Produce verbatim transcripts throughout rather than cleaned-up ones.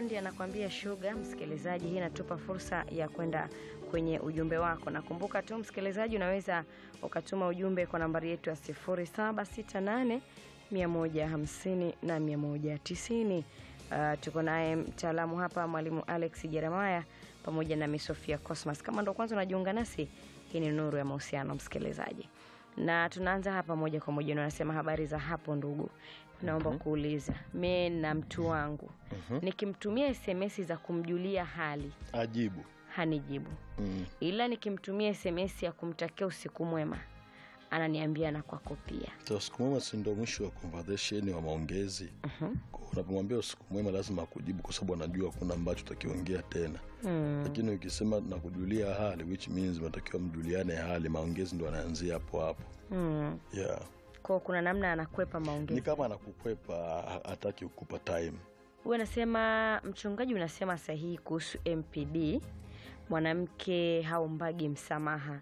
Diamond anakuambia Sugar. Msikilizaji, hii inatupa fursa ya kwenda kwenye ujumbe wako. Na kumbuka tu msikilizaji, unaweza ukatuma ujumbe kwa nambari yetu ya sifuri saba sita nane mia moja hamsini na mia moja tisini. Uh, tuko naye mtaalamu hapa Mwalimu Alex Jeremiah pamoja na Miss Sofia Cosmas. Kama ndo kwanza unajiunga nasi, hii ni Nuru ya Mahusiano msikilizaji. Na tunaanza hapa moja kwa moja. Unasema habari za hapo ndugu. Naomba mm -hmm. kuuliza, mimi na mtu wangu mm -hmm. nikimtumia S M S za kumjulia hali, ajibu hanijibu. Mm. Ila nikimtumia S M S ya kumtakia usiku mwema, ananiambia na kwako pia. Usiku mwema si ndio mwisho wa conversation wa maongezi. Mhm. Mm, unapomwambia usiku mwema lazima akujibu kwa sababu anajua kuna ambacho utakiongea tena. Mm. Lakini ukisema nakujulia hali, which means mtakiwa mjuliane hali, maongezi ndio yanaanzia hapo hapo. Mm. Yeah. Kwa kuna namna anakwepa maongezi. Ni kama anakukwepa, hataki kukupa time. Wewe unasema mchungaji, unasema sahihi kuhusu M P D, mwanamke haumbagi msamaha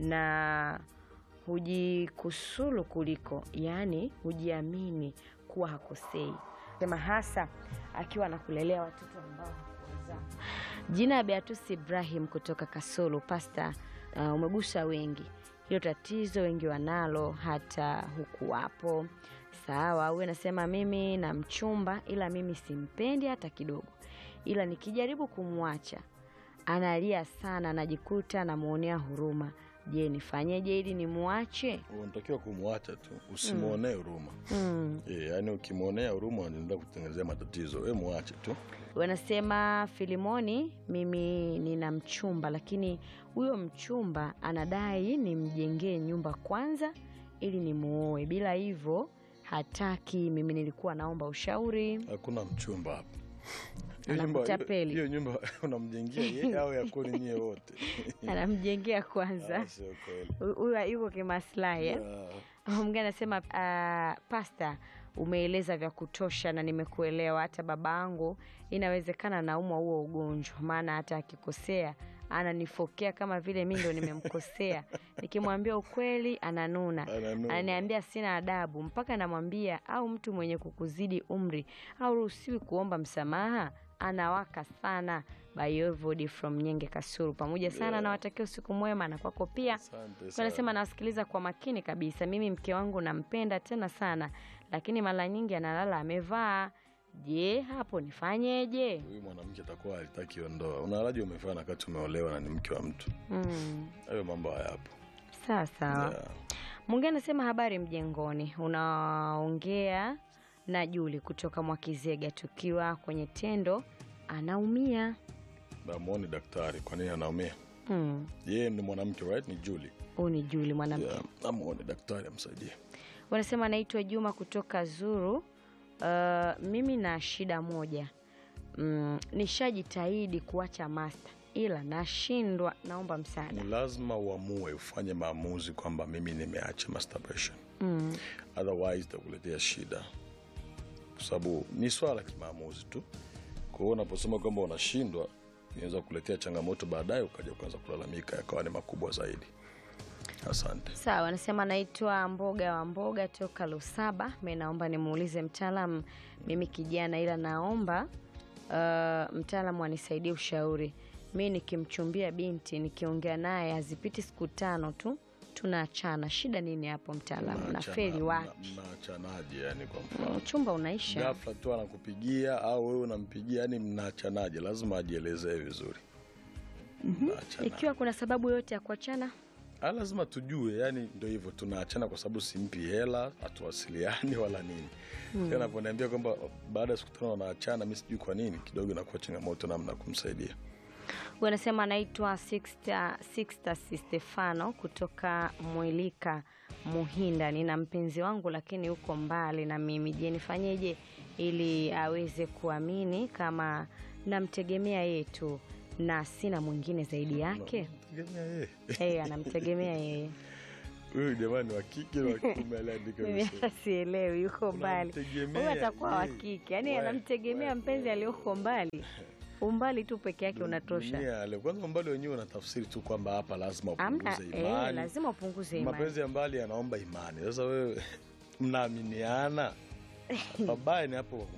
na hujikusulu kuliko, yani hujiamini kuwa hakosei. Sema hasa akiwa anakulelea watoto ambao hakuwazaa. Jina Beatus Ibrahim kutoka Kasulu. Pastor, uh, umegusa wengi. Hilo tatizo wengi wanalo hata huku wapo. Sawa, wewe nasema mimi na mchumba ila mimi simpendi hata kidogo. Ila nikijaribu kumwacha analia sana, najikuta namuonea huruma. Je, nifanyeje ili nimuache? Unatakiwa kumwacha tu, usimuonee huruma. Mm. Eh, yani ukimuonea huruma unaenda kutengenezea matatizo. Wewe muache tu. Wanasema Filimoni, mimi nina mchumba lakini huyo mchumba anadai nimjengee nyumba kwanza ili nimuoe. Bila hivyo hataki. Mimi nilikuwa naomba ushauri. Hakuna mchumba hapa. Anakutapeli. Hiyo nyumba unamjengea yeye au yako ni nyewe wote? Anamjengea kwanza. Huyo yuko kimaslahi. Yeah. Mwingine anasema uh, Pastor, umeeleza vya kutosha na nimekuelewa. Hata babangu inawezekana naumwa huo ugonjwa, maana hata akikosea ananifokea kama vile mimi ndo nimemkosea. Nikimwambia ukweli ananuna. Ananiambia sina adabu, mpaka namwambia au mtu mwenye kukuzidi umri au ruhusiwi kuomba msamaha. Anawaka sana. Bayovodi from Nyenge Kasulu. Pamoja sana. Yeah. Na watakia usiku mwema na kwako pia. Wanasema nawasikiliza kwa makini kabisa. Mimi mke wangu nampenda tena sana, lakini mara nyingi analala amevaa. Je, hapo nifanyeje? Huyu mwanamke atakuwa alitaki ndoa. Unalaje umefanya wakati umeolewa na ni mke wa mtu? Mm. Hayo mambo hayapo. Sawa sawa. Yeah. Mwingine anasema habari mjengoni. Unaongea na Juli kutoka Mwakizega, tukiwa kwenye tendo anaumia. Namuone daktari, kwa nini anaumia? Mm. Yeye ni mwanamke, right? Ni Juli. Oh, ni Juli mwanamke. Yeah, namuone daktari amsaidie. Wanasema naitwa Juma kutoka Zuru. Uh, mimi na shida moja. Mm, nishajitahidi kuacha master ila nashindwa, naomba msaada. Ni lazima uamue, ufanye maamuzi kwamba mimi nimeacha masturbation. Mm. Otherwise itakuletea shida. Kwa sababu ni swala la maamuzi tu. Kwa hiyo unaposema kwamba unashindwa, inaweza kuletea changamoto baadaye ukaja kuanza kulalamika yakawa ni makubwa zaidi. Asante. Sawa, anasema naitwa Mboga wa Mboga toka Lusaba. Mimi naomba nimuulize mtaalamu, mimi kijana ila naomba uh, mtaalamu anisaidie ushauri. Mimi nikimchumbia binti, nikiongea naye hazipiti siku tano tu tunaachana. Shida nini hapo mtaalamu? Na feli wapi? Mnaachanaje yani kwa mfano? Chumba unaisha. Ghafla tu anakupigia au wewe unampigia, yani mnaachanaje? Lazima ajielezee vizuri. Mhm. Mm, ikiwa kuna sababu yote ya kuachana, Ah, lazima tujue, yani ndio hivyo tunaachana kwa sababu simpi hela, hatuwasiliani wala nini. Mm. Tena anaponiambia kwamba baada ya siku tano wanaachana, mimi sijui kwa nini, kidogo inakuwa changamoto namna kumsaidia. Wanasema anaitwa Sixta Sixta Stefano kutoka Mwilika Muhinda. Nina mpenzi wangu lakini uko mbali na mimi. Je, nifanyeje ili aweze kuamini kama namtegemea yeye tu na sina mwingine zaidi yake? Anamtegemea yeye. Eh, anamtegemea yeye. Huyu jamani wa kike na wa kiume aliandika mimi sielewi, yuko mbali. Huyu atakuwa wa kike. Yaani anamtegemea mpenzi aliyoko mbali. Umbali tu peke yake unatosha. Yeah, kwanza umbali wenyewe unatafsiri tu kwamba hapa lazima upunguze imani. Eh, lazima upunguze imani. Mapenzi ya mbali yanaomba imani. Sasa wewe mnaaminiana. Babaya ni hapo kwa kumtegemea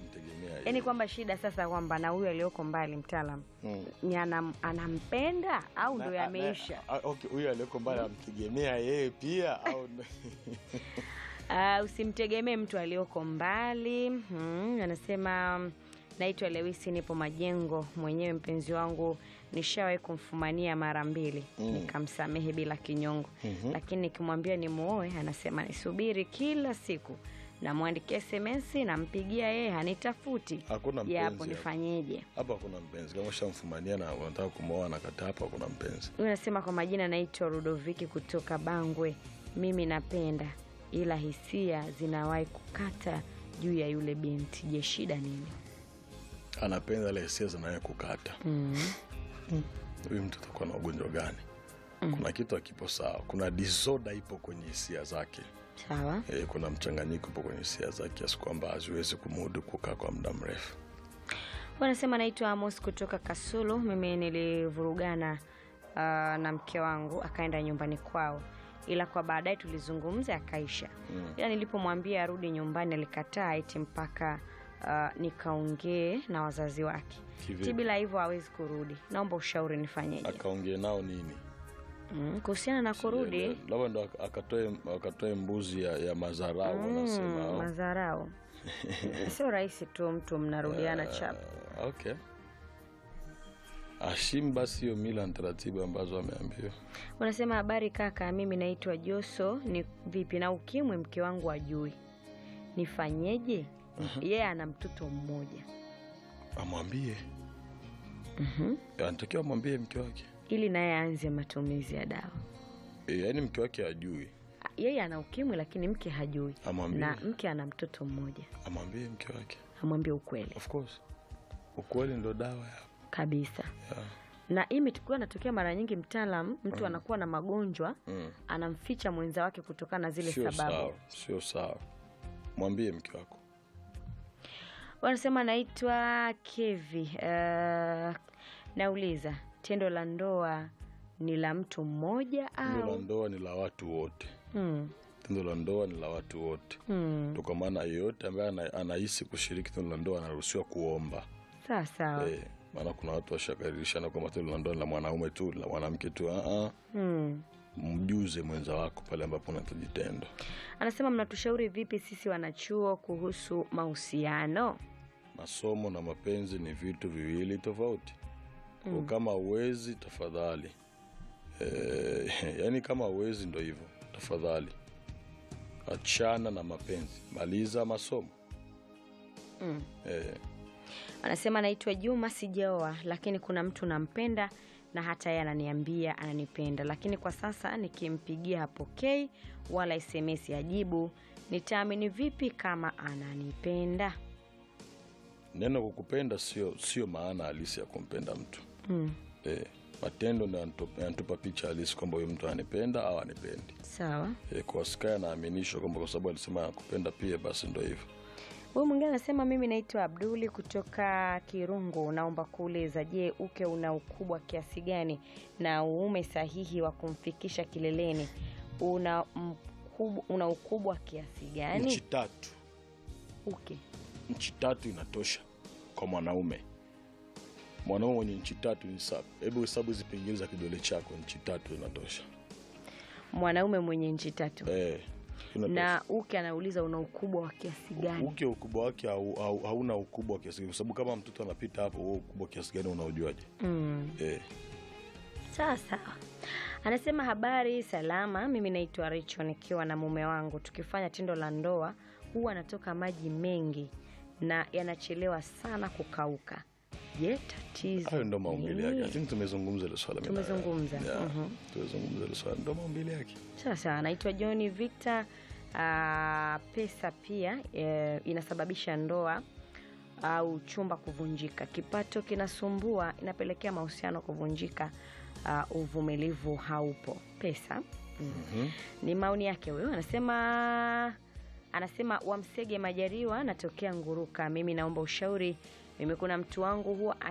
Yaani kwamba shida sasa kwamba na huyu aliyoko mbali mtaalamu mm. ni anam, anampenda au ndio yameisha? Okay, huyu aliyoko mbali amtegemea yeye pia au Uh, usimtegemee mtu aliyoko mbali. Hmm, anasema naitwa Lewisi, nipo Majengo, mwenyewe mpenzi wangu nishawahi kumfumania mara mbili mm. nikamsamehe bila kinyongo mm-hmm. lakini nikimwambia ni muoe anasema nisubiri kila siku, na muandikie S M S na mpigia yeye hanitafuti. Hakuna mpenzi hapo nifanyeje? Hapa hakuna mpenzi. Kama ushamfumania na unataka kumwoa na kata, hapa hakuna mpenzi. Wewe unasema kwa majina naitwa Rudoviki kutoka Bangwe, mimi napenda ila hisia zinawahi kukata juu ya yule binti. Je, shida nini? Anapenda ile hisia zinawahi kukata. Mhm. Mm. Huyu mtu atakuwa na ugonjwa gani? Mm. Kuna kitu hakipo sawa. Kuna disorder ipo kwenye hisia zake. Sawa? Eh, kuna mchanganyiko ipo kwenye hisia zake asi kwamba haziwezi kumudu kukaa kwa muda mrefu. Wanasema naitwa Amos kutoka Kasulu, mimi nilivurugana uh, na mke wangu akaenda nyumbani kwao, ila kwa baadaye tulizungumza akaisha. Mm. Ila nilipomwambia arudi nyumbani alikataa eti mpaka uh, nikaongee na wazazi wake. Eti bila hivyo hawezi kurudi. Naomba ushauri nifanyeje? Akaongee nao nini? Mm, kuhusiana na kurudi. Labda ndo akatoe akatoe mbuzi ya, ya mazarau mm, wanasema. Mazarau. Sio rahisi tu mtu mnarudiana uh, chap. Okay. Ashim basi hiyo mila na taratibu ambazo ameambiwa. Wanasema habari kaka, mimi naitwa Joso, ni vipi na ukimwi mke wangu ajui. Nifanyeje? Uh-huh. Yeye ana mtoto mmoja. Amwambie. Mhm. Uh Anatakiwa amwambie mke wake ili naye aanze matumizi ya dawa. Eh, yani mke wake hajui. Yeye ana ukimwi lakini mke hajui. Amwambie. Na mke ana mtoto mmoja. Amwambie mke wake. Amwambie ukweli. Of course. Ukweli ndo dawa ya kabisa. Yeah. Na hii imetukua natokea mara nyingi mtaalamu, mtu mm. anakuwa na magonjwa, mm. anamficha mwenza wake kutokana na zile sio sababu. Sawa, sio sawa. Mwambie mke wako. Wanasema naitwa Kevi. Uh, nauliza, tendo la ndoa ni la mtu mmoja au? Tendo la ndoa ni la watu wote. Mm. Tendo la ndoa ni la watu wote. Mm. Kwa maana yoyote ambaye anahisi kushiriki tendo la ndoa anaruhusiwa kuomba. Sawa sawa. Eh, maana kuna watu washakaririshana kwa tendo la ndoa la mwanaume tu, la mwanamke tu. Ah ah. Mm. Mjuze mwenza wako pale ambapo unahitaji tendo. Anasema mnatushauri vipi sisi wanachuo kuhusu mahusiano? Masomo na mapenzi ni vitu viwili tofauti. Mm. Kwa kama uwezi tafadhali. Eh, yani kama uwezi ndio hivyo, tafadhali. Achana na mapenzi. Maliza masomo. Mm. Eh. Anasema naitwa Juma, sijaoa lakini kuna mtu nampenda na hata yeye ananiambia ananipenda, lakini kwa sasa nikimpigia hapokei wala S M S yajibu. Nitaamini vipi kama ananipenda? Neno kukupenda sio sio maana halisi ya kumpenda mtu. Mm. Eh, matendo ndio yanatupa picha halisi kwamba huyo mtu ananipenda au anipendi. Sawa. Eh, kwa sikaya naaminisha kwamba kwa sababu alisema anakupenda pia basi ndio hivyo. Wewe mwingine anasema mimi naitwa Abduli kutoka Kirungu, naomba kuuliza, je, uke una ukubwa kiasi gani na uume sahihi wa kumfikisha kileleni una mkubwa, una ukubwa kiasi gani? Inchi tatu. Uke. Inchi tatu inatosha kwa mwanaume. Mwanaume mwenye inchi tatu ni sawa. Hebu hesabu zipingine za kidole chako, inchi tatu inatosha. Mwanaume mwenye inchi tatu. Eh. Na uke anauliza una ukubwa wa kiasi gani? Uke ukubwa wake hauna ukubwa wa kiasi gani? Kwa sababu kama mtoto anapita hapo, wewe ukubwa kiasi gani unaojuaje? Mm. Eh. Sasa anasema habari salama, mimi naitwa Richo nikiwa na mume wangu, tukifanya tendo la ndoa huwa natoka maji mengi na yanachelewa sana kukauka. Je, tatizo? Hayo ndo maumbile yake. I think tumezungumza ile swala mimi. Tumezungumza. Yeah. Mhm. Tumezungumza ile swala, ndo maumbile yake. Sasa naitwa Johnny Victor. Uh, pesa pia e, inasababisha ndoa au uh, chumba kuvunjika. Kipato kinasumbua, inapelekea mahusiano kuvunjika. Uh, uvumilivu haupo. Pesa. Mm. Mm-hmm. Ni maoni yake wewe. Anasema anasema Wamsege Majariwa, natokea Nguruka. Mimi naomba ushauri. Mimi kuna mtu wangu huwa